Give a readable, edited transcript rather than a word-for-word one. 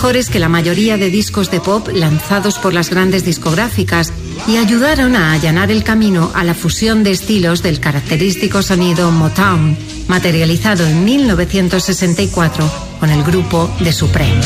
mejores que la mayoría de discos de pop lanzados por las grandes discográficas y ayudaron a allanar el camino a la fusión de estilos del característico sonido Motown, materializado en 1964 con el grupo The Supremes.